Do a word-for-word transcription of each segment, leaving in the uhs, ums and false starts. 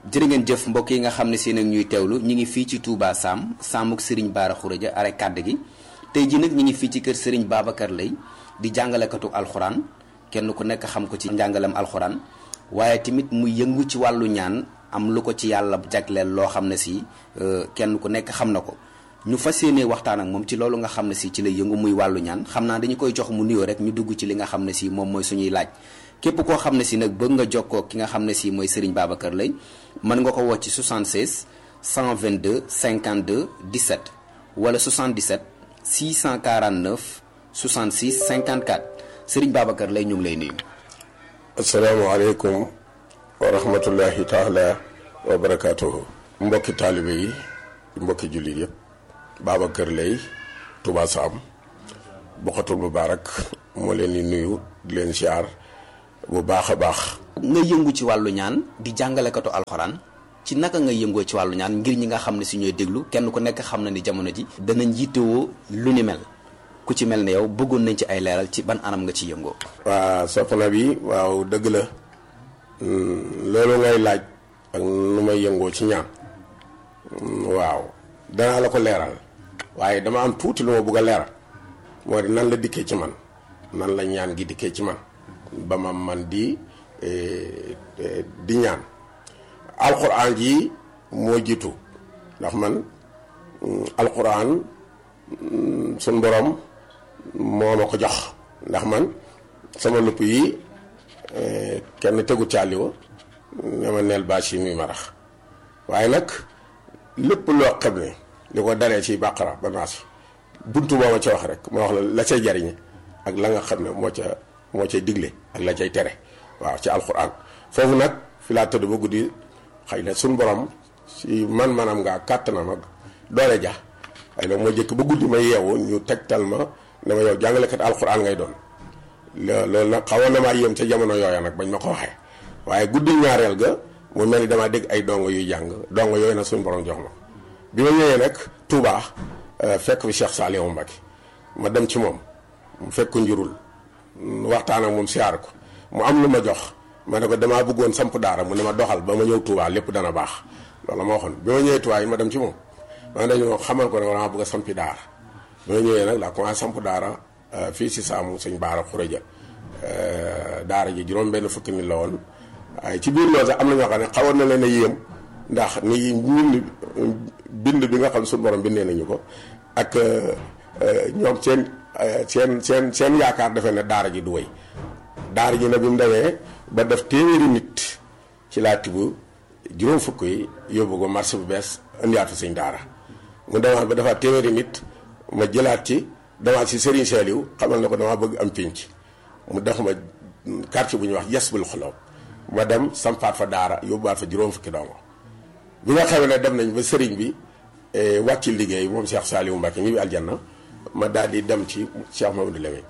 jërë ngeen jëf mbokk yi nga xam ne seen ak ñuy teewlu ñi ngi fii ci Touba Sam Samuk Serigne Bara Khourédia are kàdd gi tey ji nag ñi ngi fii ci kër Serigne Babacar Lay di jàngalekatu alxuraan kenn ku nekk xam ko ci njàngalem alxuraan waaye tamit mu yëngu ci wàllu ñaan am lu ko ci yàlla jagleel loo xam ne si kenn ku nekk xam na ko ñu fas yéenee waxtaan ak moom ci loolu nga xam ne si ci lay yëngu muy wàllu ñaan xam naa dañu koy jox mu nuyoo rek ñu dugg ci li nga xam ne si moom mooy suñuy laaj képp koo xam ne si nag bëgg nga jokkoo ki nga xam ne si mooy Serigne Babacar Lay mën nga ko woo ci soixante-seize cent vingt-deux cinquante-deux dix-sept wala soixante-dix-sept six cent quarante-neuf soixante-six cinquante-quatre Serigne Babacar Lay ñu ngi lay nuyu. asalaamaaleykum wa rahmatullahi taala wa barakaatuhu. mbokki taalibe yi mbokki jullit yëpp Babacar Lay Touba Sam Bokhatul Moubarak moo leen di nuyu di leen siyaar bu baax a baax. nga yëngu ci wàllu ñaan di jàngalekatu alxuraan ci naka nga yëngoo ci wàllu ñaan ngir ñi nga xam ne si ñooy déglu kenn ku nekk xam na ni jamono ji danañ yittewoo lu ni mel ku ci mel ne yow bëggoon nañ ci ay leeral ci ban anam nga ci yëngoo. waa soxna bi waaw dëgg la loolu ngay laaj ak nu may yëngoo ci ñaan waaw danaa la ko leeral waaye dama am tuuti lu ma bëgg a leeral moo di nan la dikkee ci man nan la ñaan gi dikkee ci man ba ma man di di ñaan alxuraan ji moo jiitu ndax man alxuraan suñ borom moo ma ko jox ndax man sama lupp yi kenn tegu caaliwa ne ma neel bâche yi muy marax waaye nag lépp loo xam ne li ko daree ci bàqara ba naas buntu boo ma ca wax rek ma wax la la cay jariñe ak la nga xam ne moo ca moo cay digle ak la cay tere waaw ci alxuraan foofu nag fi laa tëdd ba guddi xëy na suñ borom si man manam ngaa kàttanam ak doole ja xëy na moo jëkk ba guddi ma yeewu ñu tegtal ma ne ma yow jàngalekat alxuraan ngay doon loolu nag xawoon na maa yéem ca jamono yooya nag bañ ma ko waxee waaye guddi ñaareel ga mu mel ni damaa dégg ay dongo yuy jàng dongo yooyu nag suñ borom jox ma bi ma ñëwee nag Touba fekk fi Cheikh Saliou Mbacké ma dem ci moom mu fekk njurul waxtaan ak moom siyaar ko mu am lu ma jox ma ne ko damaa bëggoon samp daara mu ne ma doxal ba ma ñëw Touba lépp dana baax loolu ma waxoon bi ma ñëwee Touba yi ma dem ci moom ma dañu xamal ko ne dama bëgg a sampi daara bi ma ñëwee nag laa commencé samp daara fii si Saamu Sëñ Bara Khourédia daara ji juróom benn fukki nit la woon waaye ci biir loolu sax am na ñoo xam ne xawoon na leen a yéem ndax ni ñun bind bi nga xam suñu borom bindee nañu ko ak ñoom seen seen seen seen yaakaar defe ne daara ji du wéy daara ji nag bi mu demee ba def téeméeri nit ci laa tibb juróom fukk yi yóbbu ko marché bu bees indiwaat fa sëñ daara mu demaat ba defaat téeméeri nit ma jëlaat ci demaat si Serigne Saliou xamal ne ko damaa bëgg am pénc mu def ma quartier bu ñuy wax Yasbul Xulaw ma dem sampaat fa daara yóbbuwaat fa juróom fukki dongo bi nga xamee ne dem nañ ba sëriñ bi wàcc liggéey moom Cheikh Saliou Mbacké ñi bi aljanna ma daal di dem ci Cheikh Mamadou Lamine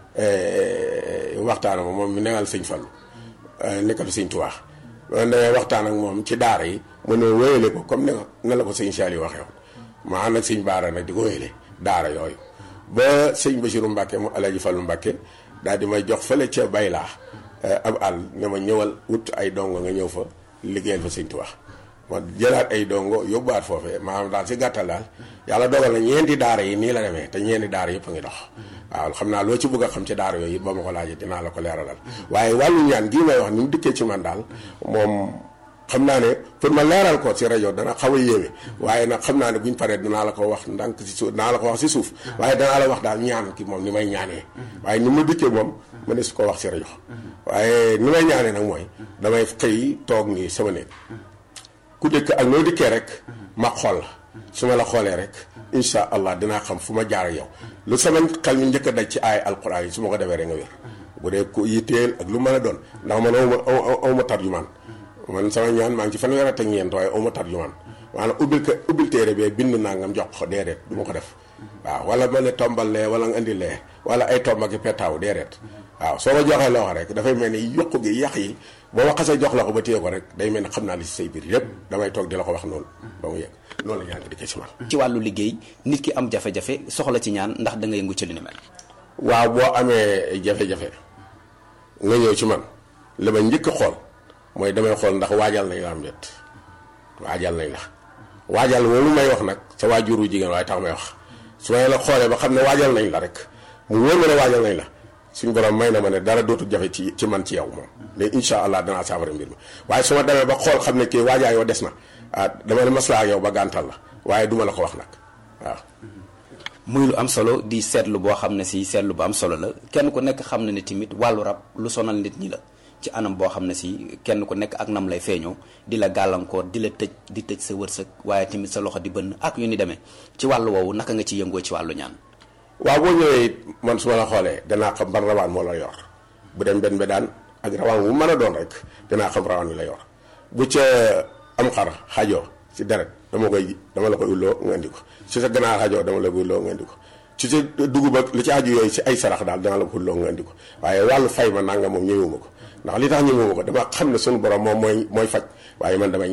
waxtaan ak moom mi newal sëñ Fallu nekkal sëñ Tuubaa ma demee waxtaan ak moom ci daara yi mu ne wéyale ko comme ne na la ko sëñ Saliou waxee woon ma ànd ak sëñ Baara nag di ko wéyale daara yooyu ba sëñ Bassirou Mbacké mu Alaaji Fallu Mbacké daal di may jox fële ca Baylaa ab àll ne ma ñëwal wut ay dongo nga ñëw fa liggéeyal fa sëñ Tuubaa ma jëlaat ay dongo yóbbuwaat foofee maanaam daal si gàttal daal yàlla dogal na ñeenti daara yi nii la demee te ñeenti daara yëpp a ngi dox waaw xam naa loo ci bëgg a xam ci daara yooyu it ba ma ko laajee dinaa la ko leeralal waaye wàllu ñaan gii may wax ni mu dikkee ci man daal moom xam naa ne pour ma leeral ko si rajo dana xaw a yéeme waaye nag xam naa ne buñ paree dinaa la ko wax ndànk si suuf dinaa la ko wax si suuf waaye danaa la wax daal ñaan ki moom ni may ñaanee waaye ni ma dikkee moom ma ne su ko wax si rajo waaye ni may ñaanee nag mooy damay xëy toog nii sama néeg ku dëkk ak noo dikkee rek ma xool su ma la xoolee rek incha allah dinaa xam fu ma jaar ak yow lu sama xel mi njëkk a daj ci ay alquran yi su ma ko defee rek nga wér bu dee ku yitteel ak lu mën a doon ndax man aw ma aw ma tarjumaan man sama ñaan maa ngi ci fanweer ak ñeent waaye aw ma tarjumaan maanaam ubbil ko ubbil téere bee bind naa ngam jox ko déedéet du ma ko def waaw wala ma ne tombal lee wala nga indi lee wala ay tomb ak petaaw déedéet waaw soo ma joxee loo xam rek dafay mel ni yokku gi yàq yi boo ma xasee jox la ko ba téye ko rek day mel ni xam naa li si say biir yépp damay toog di la ko wax noonu ba mu yegg noonu la ñaan di dikkee ci man. ci wàllu liggéey nit ki am jafe-jafe soxla ci ñaan ndax da nga yëngu ci li ni mel. waaw boo amee jafe-jafe nga ñëw ci man li ma njëkk a xool mooy damay xool ndax waajal nañ la am déet waajal nañ la waajal moomu may wax nag sa waajuru jigéen waaye tax may wax su ma la xoolee ba xam ne waajal nañ la rek mu wóor ma ne waajal nañ la suñu borom may na ma ne dara dootul jafe ci ci man ci yow moom mais incha allah danaa saafara mbir mi waaye su ma demee ba xool xam ne kii waajaa yow des na ah dama ne maslaa ak yow ba gàntal la waaye duma la ko wax nag waaw. muy lu am solo di seetlu boo xam ne si seetlu bu am solo la kenn ku nekk xam na ne tamit wàllu rab lu sonal nit ñi la ci anam boo xam ne si kenn ku nekk ak nam lay feeñoo di la gàllankoor di la tëj di tëj sa wërsëg waaye tamit sa loxo di bënn ak yu ni demee ci wàllu woowu naka nga ci yëngoo ci wàllu ñaan. waaw boo ñëwee it man su ma la xoolee danaa xam ban rawaan moo la yor bu dem benn be daan ak rawaan wu mën a doon rek danaa xam rawaan wi la yor bu ca am xar xajoo ci deret dama koy dama la koy ulloo nga indi ko ci sa ganaar xajoo dama la koy ulloo nga indi ko ci sa dugub ak li ci aju yooyu ci ay sarax daal dana la ko ulloo nga indi ko waaye wàllu fay ma nanga moom ñëwuma ko ndax li tax ñëwuma ko dama xam ne suñu borom moom mooy mooy faj waaye man damay